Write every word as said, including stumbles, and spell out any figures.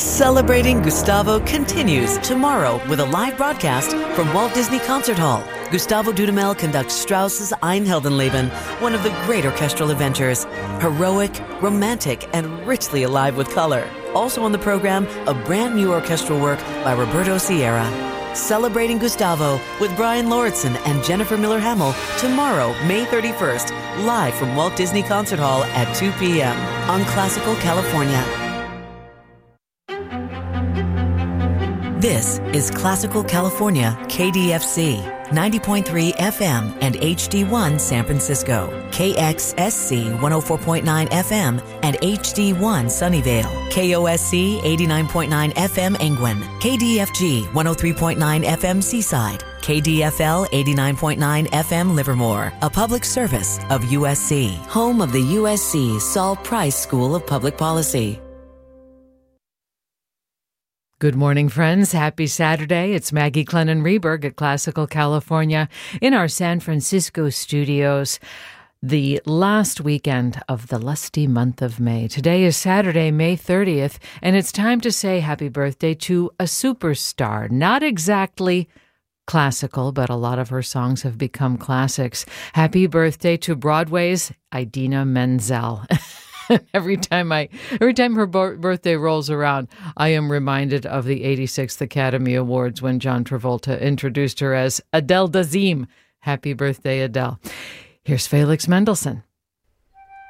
Celebrating Gustavo continues tomorrow with a live broadcast from Walt Disney Concert Hall. Gustavo Dudamel conducts Strauss's Ein Heldenleben, one of the great orchestral adventures. Heroic, romantic, and richly alive with color. Also on the program, a brand new orchestral work by Roberto Sierra. Celebrating Gustavo with Brian Lauritsen and Jennifer Miller-Hamill tomorrow, May thirty-first, live from Walt Disney Concert Hall at two p.m. on Classical California. This is Classical California, K D F C, ninety point three F M and H D one San Francisco, K X S C one oh four point nine F M and H D one Sunnyvale, K O S C eighty-nine point nine F M Engwin, K D F G one oh three point nine F M Seaside, K D F L eighty-nine point nine F M Livermore, a public service of U S C, home of the U S C Saul Price School of Public Policy. Good morning, friends. Happy Saturday. It's Maggie Clennon-Reberg at Classical California in our San Francisco studios. The last weekend of the lusty month of May. Today is Saturday, May thirtieth, and it's time to say happy birthday to a superstar. Not exactly classical, but a lot of her songs have become classics. Happy birthday to Broadway's Idina Menzel. Every time I, every time her bo- birthday rolls around, I am reminded of the eighty-sixth Academy Awards when John Travolta introduced her as Adele Dazeem. Happy birthday, Adele. Here's Felix Mendelssohn.